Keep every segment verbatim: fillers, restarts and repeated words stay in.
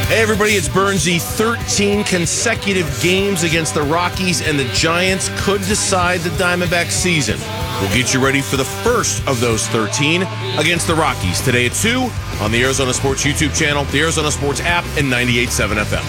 Hey, everybody, it's Burnsy. thirteen consecutive games against the Rockies, and the Giants could decide the Diamondbacks season. We'll get you ready for the first of those thirteen against the Rockies today at two on the Arizona Sports YouTube channel, the Arizona Sports app, and ninety-eight point seven F M.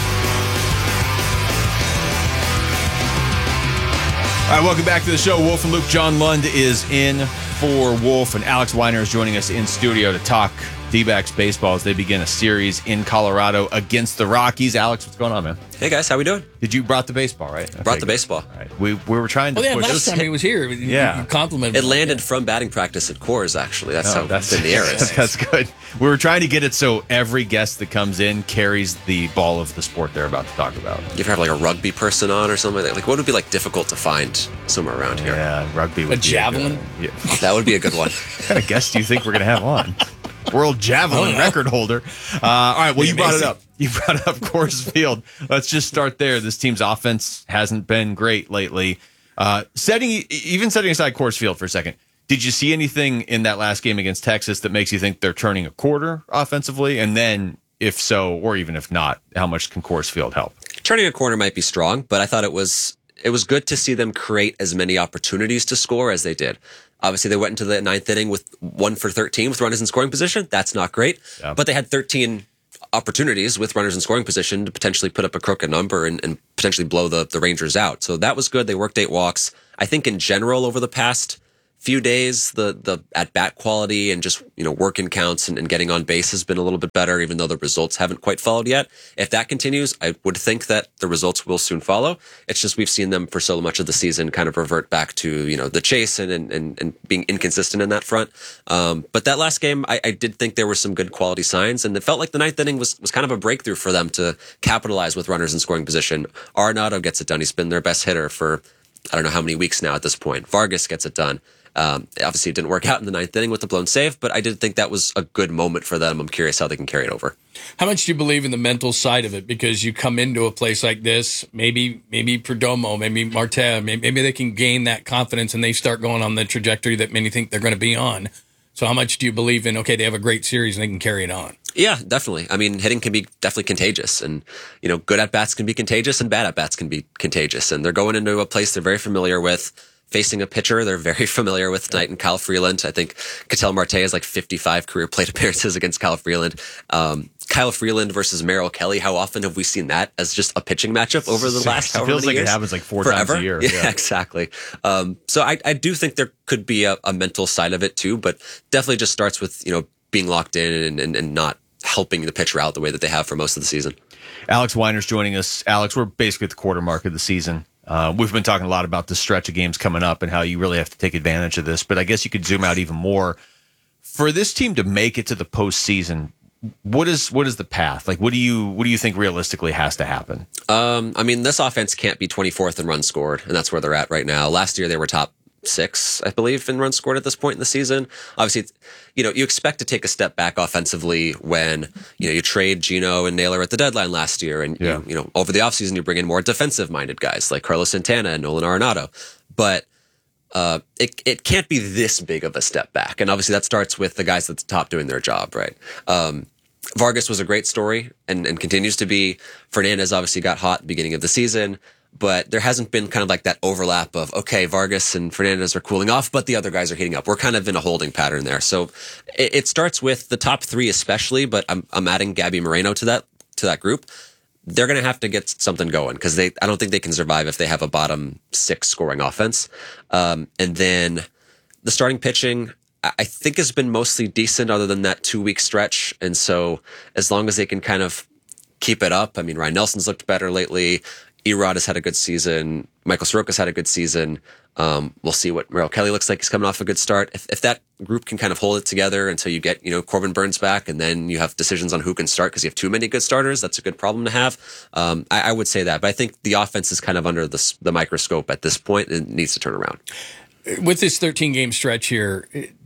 All right, welcome back to the show. Wolf and Luke. John Lund is in for Wolf, and Alex Weiner is joining us in studio to talk D-backs baseball as they begin a series in Colorado against the Rockies. Alex, what's going on, man? Hey, guys. How we doing? Did you brought the baseball, right? Okay, brought the baseball. All right. We, we were trying to Oh, yeah, push last time he was here. Yeah. You complimented It him. landed Yeah. from batting practice at Coors, actually. That's Oh, how that's thin the air is. That's good. We were trying to get it so every guest that comes in carries the ball of the sport they're about to talk about. You ever have like a rugby person on or something like that? Like, what would be like difficult to find somewhere around here? Yeah, rugby would A be javelin? A good, yeah. That would be a good one. What kind of guest do you think we're going to have on? World javelin record holder. Uh, all right, well, you brought it up. You brought up Coors Field. Let's just start there. This team's offense hasn't been great lately. Uh, setting even setting aside Coors Field for a second, did you see anything in that last game against Texas that makes you think they're turning a quarter offensively? And then, if so, or even if not, how much can Coors Field help? Turning a corner might be strong, but I thought it was it was good to see them create as many opportunities to score as they did. Obviously, they went into the ninth inning with one for thirteen with runners in scoring position. That's not great. Yeah. But they had thirteen opportunities with runners in scoring position to potentially put up a crooked number and, and potentially blow the, the Rangers out. So that was good. They worked eight walks. I think in general over the past few days, the the at-bat quality and just, you know, working counts and, and getting on base has been a little bit better, even though the results haven't quite followed yet. If that continues, I would think that the results will soon follow. It's just we've seen them for so much of the season kind of revert back to, you know, the chase and and, and, and being inconsistent in that front. Um, but that last game, I, I did think there were some good quality signs, and it felt like the ninth inning was, was kind of a breakthrough for them to capitalize with runners in scoring position. Arenado gets it done. He's been their best hitter for I don't know how many weeks now at this point. Vargas gets it done. Um, obviously, it didn't work out in the ninth inning with the blown save, but I did think that was a good moment for them. I'm curious how they can carry it over. How much do you believe in the mental side of it? Because you come into a place like this, maybe maybe Perdomo, maybe Marte, maybe, maybe they can gain that confidence and they start going on the trajectory that many think they're going to be on. So how much do you believe in, okay, they have a great series and they can carry it on? Yeah, definitely. I mean, hitting can be definitely contagious, and, you know, good at-bats can be contagious and bad at-bats can be contagious. And they're going into a place they're very familiar with, facing a pitcher they're very familiar with tonight in Kyle Freeland. I think Ketel Marte has like fifty-five career plate appearances against Kyle Freeland. Um, Kyle Freeland versus Merrill Kelly. How often have we seen that as just a pitching matchup over the last however It feels many like years? it happens like four Forever? times a year. Yeah, Yeah. exactly. Um, so I, I do think there could be a, a mental side of it too, but definitely just starts with, you know, being locked in and, and, and not helping the pitcher out the way that they have for most of the season. Alex Weiner's joining us. Alex, we're basically at the quarter mark of the season. Uh, we've been talking a lot about the stretch of games coming up and how you really have to take advantage of this, but I guess you could zoom out even more. For this team to make it to the postseason, what is what is the path? Like, what do you what do you think realistically has to happen? Um, I mean, this offense can't be twenty-fourth in runs scored, and that's where they're at right now. Last year, they were top six, I believe, in runs scored at this point in the season. Obviously, it's, you know, you expect to take a step back offensively when, you know, you trade Gino and Naylor at the deadline last year, and yeah. you, you know, over the offseason, you bring in more defensive-minded guys like Carlos Santana and Nolan Arenado. But uh, it it can't be this big of a step back, and obviously that starts with the guys at the top doing their job, right? Um, Vargas was a great story and, and continues to be. Fernandez obviously got hot at the beginning of the season, but there hasn't been kind of like that overlap of, okay, Vargas and Fernandez are cooling off, but the other guys are heating up. We're kind of in a holding pattern there. So it, it starts with the top three especially, but I'm, I'm adding Gabby Moreno to that, to that group. They're going to have to get something going because they, I don't think they can survive if they have a bottom six scoring offense. Um, and then the starting pitching, I think has been mostly decent other than that two week stretch. And so as long as they can kind of keep it up, I mean, Ryan Nelson's looked better lately. Erod has had a good season. Michael Soroka's had a good season. Um, we'll see what Merrill Kelly looks like. He's coming off a good start. If, if that group can kind of hold it together until you get, you know, Corbin Burns back, and then you have decisions on who can start because you have too many good starters, that's a good problem to have. Um, I, I would say that, but I think the offense is kind of under the, the microscope at this point and needs to turn around. With this thirteen game stretch here,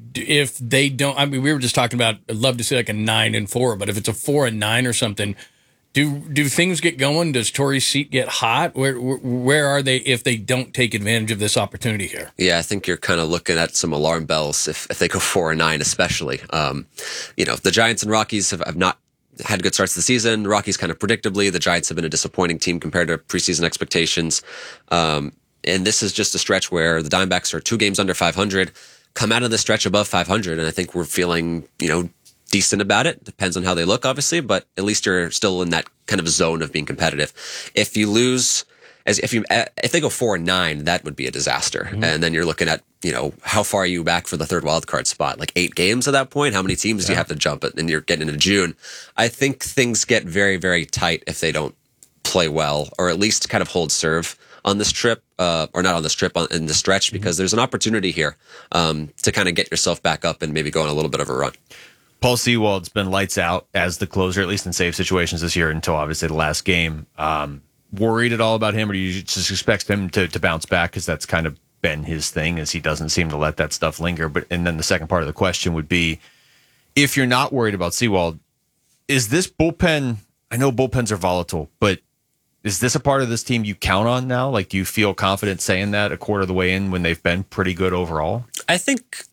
if they don't, I mean, we were just talking about, I'd love to see like a nine and four, but if it's a four and nine or something, do do things get going? Does Torrey's seat get hot? Where where are they if they don't take advantage of this opportunity here? Yeah, I think you're kind of looking at some alarm bells if, if they go four and nine, especially. Um, you know, the Giants and Rockies have, have not had good starts to the season. Rockies kind of predictably. The Giants have been a disappointing team compared to preseason expectations. Um, and this is just a stretch where the Diamondbacks are two games under five hundred, come out of the stretch above five hundred. And I think we're feeling, you know, decent about it. Depends on how they look, obviously, but at least you're still in that kind of zone of being competitive. If you lose, as if you if they go four and nine, that would be a disaster. Mm-hmm. And then you're looking at, you know, how far are you back for the third wild card spot? Like eight games at that point? How many teams yeah. do you have to jump at? And you're getting into June. I think things get very, very tight if they don't play well, or at least kind of hold serve on this trip, uh, or not on this trip, on, in the stretch, because mm-hmm. there's an opportunity here um, to kind of get yourself back up and maybe go on a little bit of a run. Paul Sewald's been lights out as the closer, at least in save situations this year, until obviously the last game. Um, worried at all about him, or do you just expect him to, to bounce back? Because that's kind of been his thing, as he doesn't seem to let that stuff linger. But and then the second part of the question would be, if you're not worried about Sewald, is this bullpen? I know bullpens are volatile, but is this a part of this team you count on now? Like, do you feel confident saying that a quarter of the way in when they've been pretty good overall? I think,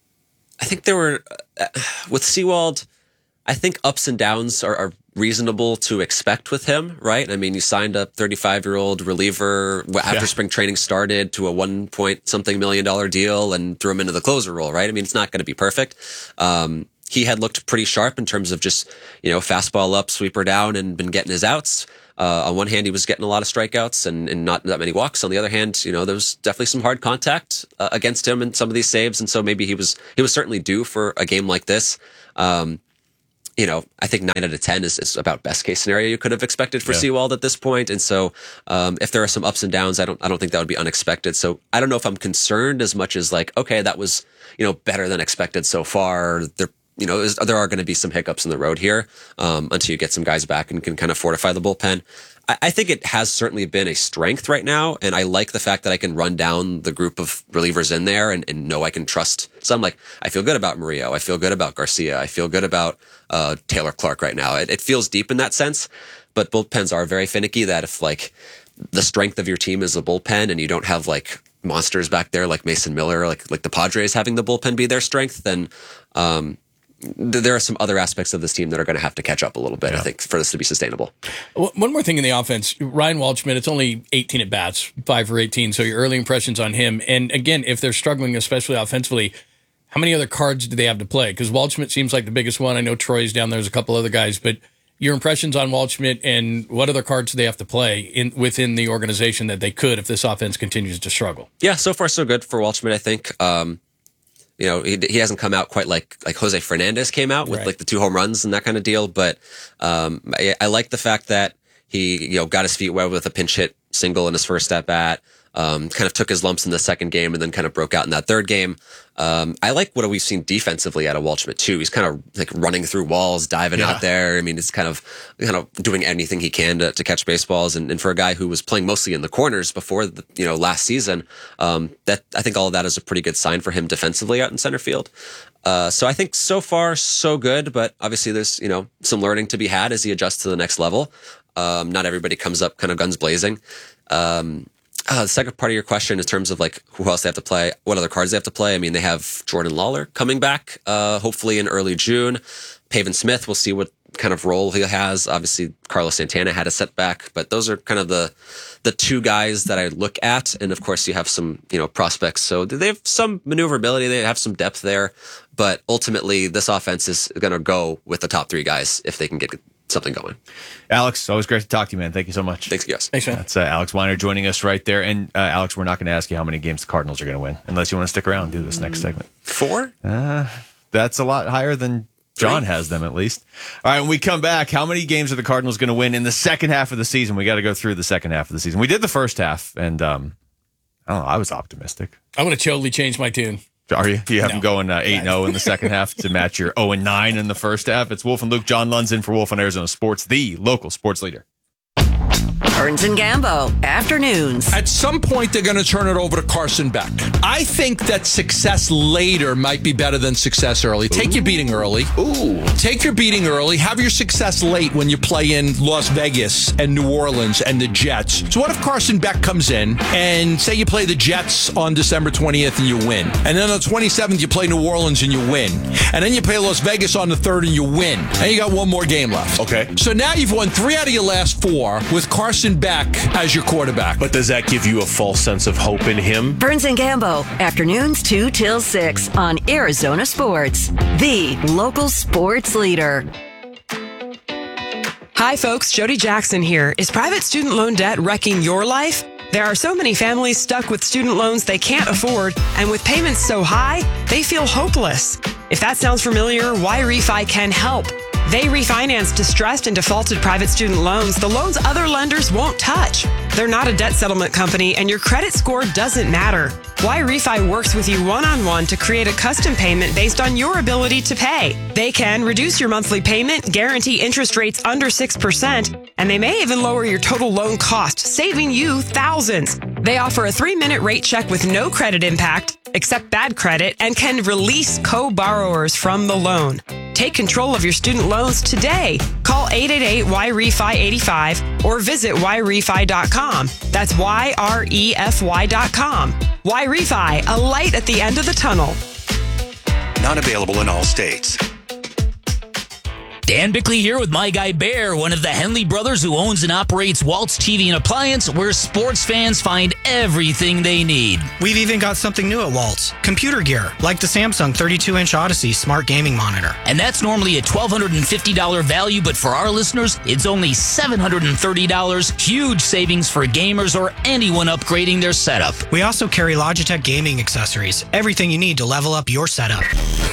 I think there were uh, with Sewald. I think ups and downs are, are reasonable to expect with him, right? I mean, you signed a thirty-five-year-old reliever after yeah. spring training started to a one point something million dollar deal and threw him into the closer role, right? I mean, it's not going to be perfect. Um, he had looked pretty sharp in terms of just, you know, fastball up, sweeper down, and been getting his outs. Uh, on one hand, he was getting a lot of strikeouts and, and not that many walks. On the other hand, you know, there was definitely some hard contact uh, against him in some of these saves. And so maybe he was, he was certainly due for a game like this. Um, you know, I think nine out of ten is, is about best case scenario you could have expected for yeah. Sewald at this point. And so, um, if there are some ups and downs, I don't, I don't think that would be unexpected. So I don't know if I'm concerned as much as like, okay, that was, you know, better than expected so far. There, you know, is, there are going to be some hiccups in the road here, um, until you get some guys back and can kind of fortify the bullpen. I, I think it has certainly been a strength right now. And I like the fact that I can run down the group of relievers in there and, and know I can trust some. Like, I feel good about Murillo. I feel good about Garcia. I feel good about, uh, Taylor Clark right now. It, it feels deep in that sense, but bullpens are very finicky, that if like the strength of your team is the bullpen and you don't have like monsters back there, like Mason Miller, like, like the Padres having the bullpen be their strength, then, um, there are some other aspects of this team that are going to have to catch up a little bit, yeah. I think, for this to be sustainable. One more thing in the offense, Ryan Waldschmidt, it's only eighteen at bats, five for eighteen. So your early impressions on him. And again, if they're struggling, especially offensively, how many other cards do they have to play? Because Waldschmidt seems like the biggest one. I know Troy's down there. There's a couple other guys, but your impressions on Waldschmidt and what other cards do they have to play in within the organization that they could if this offense continues to struggle? Yeah, so far so good for Waldschmidt, I think. Um, You know, he, he hasn't come out quite like, like Jose Fernandez came out with right. like the two home runs and that kind of deal. But, um, I, I like the fact that he, you know, got his feet wet with a pinch hit single in his first at bat, um, kind of took his lumps in the second game and then kind of broke out in that third game. Um, I like what we've seen defensively out of Waldschmidt too. He's kind of like running through walls, diving yeah. out there. I mean, it's kind of, kind of doing anything he can to, to catch baseballs. And, and for a guy who was playing mostly in the corners before the, you know, last season, um, that, I think all of that is a pretty good sign for him defensively out in center field. Uh, so I think so far so good, but obviously there's, you know, some learning to be had as he adjusts to the next level. Um, not everybody comes up kind of guns blazing. Um, Uh, the second part of your question in terms of like who else they have to play, what other cards they have to play. I mean, they have Jordan Lawler coming back, uh, hopefully in early June. Pavin Smith, we'll see what kind of role he has. Obviously, Carlos Santana had a setback, but those are kind of the the two guys that I look at. And of course, you have some, you know, prospects. So they have some maneuverability. They have some depth there, but ultimately this offense is going to go with the top three guys if they can get something going. Alex, always great to talk to you, man. Thank you so much. Thanks, guys. Thanks, man. That's uh, Alex Weiner joining us right there. And uh, Alex, we're not going to ask you how many games the Cardinals are going to win, unless you want to stick around and do this next segment. Four? Uh, that's a lot higher than John has them, at least. All right, when we come back, how many games are the Cardinals going to win in the second half of the season? We got to go through the second half of the season. We did the first half, and um, I don't know, I was optimistic. I'm going to totally change my tune. Are you? You have no. them going uh, eight and oh in the second half to match your oh and nine in the first half. It's Wolf and Luke. John Lund's in for Wolf on Arizona Sports, the local sports leader. All Burns and Gambo, afternoons. At some point, they're going to turn it over to Carson Beck. I think that success later might be better than success early. Take Ooh. your beating early. Ooh. Take your beating early. Have your success late when you play in Las Vegas and New Orleans and the Jets. So what if Carson Beck comes in and say you play the Jets on December twentieth and you win. And then on the twenty-seventh, you play New Orleans and you win. And then you play Las Vegas on the third and you win. And you got one more game left. Okay. So now you've won three out of your last four with Carson Beck as your quarterback. But does that give you a false sense of hope in him? Burns and Gambo, afternoons two till six on Arizona Sports, the local sports leader. Hi, folks. Jody Jackson here. Is private student loan debt wrecking your life? There are so many families stuck with student loans they can't afford, and with payments so high, they feel hopeless. If that sounds familiar, Y-Refi can help. They refinance distressed and defaulted private student loans the loans other lenders won't touch. They're not a debt settlement company, and your credit score doesn't matter. Y-Refi works with you one-on-one to create a custom payment based on your ability to pay. They can reduce your monthly payment, guarantee interest rates under six percent, and they may even lower your total loan cost, saving you thousands. They offer a three-minute rate check with no credit impact, accept bad credit, and can release co-borrowers from the loan. Take control of your student loans today. Call eight eight eight Y R E F I eighty-five or visit Y refi dot com. That's Y R E F Y dot com. Y-Refi, a light at the end of the tunnel. Not available in all states. Dan Bickley here with my guy Bear, one of the Henley brothers who owns and operates Waltz T V and Appliance, where sports fans find everything they need. We've even got something new at Waltz. Computer gear, like the Samsung thirty-two inch Odyssey smart gaming monitor. And that's normally a twelve fifty dollars value, but for our listeners, it's only seven hundred thirty dollars. Huge savings for gamers or anyone upgrading their setup. We also carry Logitech gaming accessories. Everything you need to level up your setup.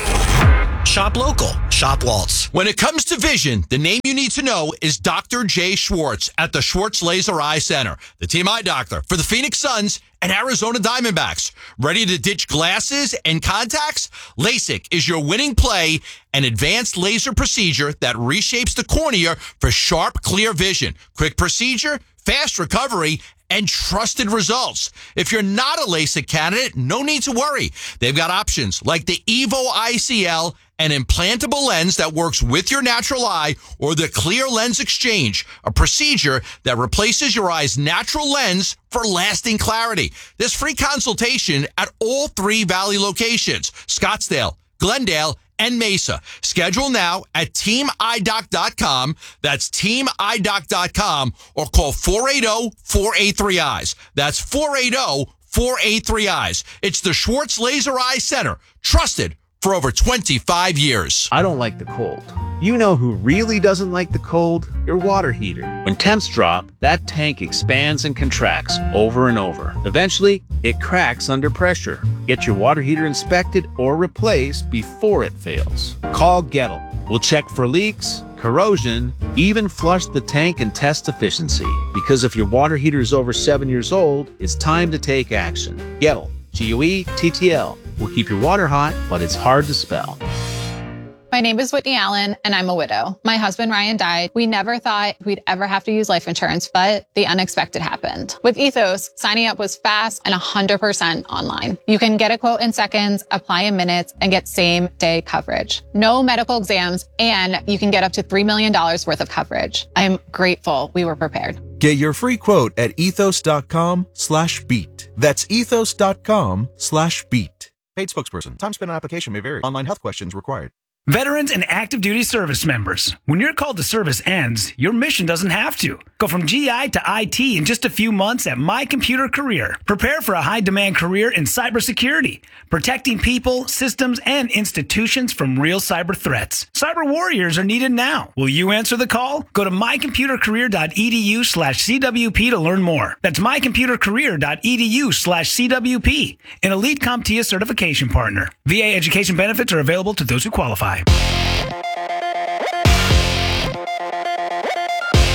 Shop local. Shop Waltz. When it comes to vision, the name you need to know is Doctor Jay Schwartz at the Schwartz Laser Eye Center, the team eye doctor for the Phoenix Suns and Arizona Diamondbacks. Ready to ditch glasses and contacts? LASIK is your winning play, an advanced laser procedure that reshapes the cornea for sharp, clear vision. Quick procedure, fast recovery, and trusted results. If you're not a LASIK candidate, no need to worry. They've got options like the Evo I C L, an implantable lens that works with your natural eye, or the Clear Lens Exchange, a procedure that replaces your eye's natural lens for lasting clarity. There's free consultation at all three Valley locations, Scottsdale, Glendale, and Mesa. Schedule now at team eye doc dot com. That's team eye doc dot com, or call four eight zero, four eight three, eyes. That's four eight zero, four eight three, eyes. It's the Schwartz Laser Eye Center, trusted for over twenty-five years. I don't like the cold. You know who really doesn't like the cold? Your water heater. When temps drop, that tank expands and contracts over and over. Eventually, it cracks under pressure. Get your water heater inspected or replaced before it fails. Call Gettle. We'll check for leaks, corrosion, even flush the tank and test efficiency. Because if your water heater is over seven years old, it's time to take action. Gettle. G U E T T L. We'll keep your water hot, but it's hard to spell. My name is Whitney Allen, and I'm a widow. My husband, Ryan, died. We never thought we'd ever have to use life insurance, but the unexpected happened. With Ethos, signing up was fast and one hundred percent online. You can get a quote in seconds, apply in minutes, and get same-day coverage. No medical exams, and you can get up to three million dollars worth of coverage. I'm grateful we were prepared. Get your free quote at ethos.com slash beat. That's ethos.com slash beat. Paid spokesperson. Time spent on application may vary. Online health questions required. Veterans and active duty service members, when your call to service ends, your mission doesn't have to. Go from G I to I T in just a few months at My Computer Career. Prepare for a high-demand career in cybersecurity, protecting people, systems, and institutions from real cyber threats. Cyber warriors are needed now. Will you answer the call? Go to mycomputercareer.edu slash CWP to learn more. That's mycomputercareer.edu slash CWP, an Elite CompTIA certification partner. V A education benefits are available to those who qualify.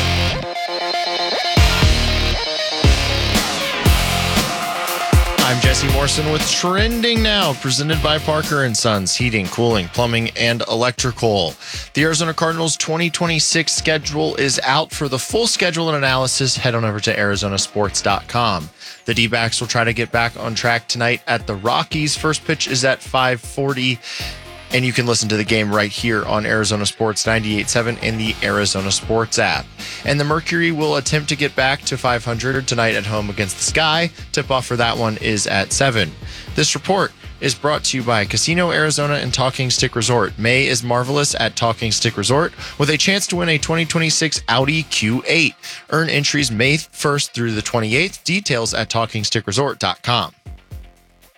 I'm Jesse Jesse Morrison with Trending Now, presented by Parker and Sons Heating, Cooling, Plumbing, and Electrical. The Arizona Cardinals twenty twenty-six schedule is out. For the full schedule and analysis, head on over to Arizona Sports dot com. The D-backs will try to get back on track tonight at the Rockies. First pitch is at five forty. And you can listen to the game right here on Arizona Sports ninety-eight point seven and the Arizona Sports app. And the Mercury will attempt to get back to five hundred tonight at home against the Sky. Tip-off for that one is at seven. This report is brought to you by Casino Arizona and Talking Stick Resort. May is marvelous at Talking Stick Resort with a chance to win a twenty twenty-six Audi Q eight. Earn entries May first through the twenty-eighth. Details at talking stick resort dot com.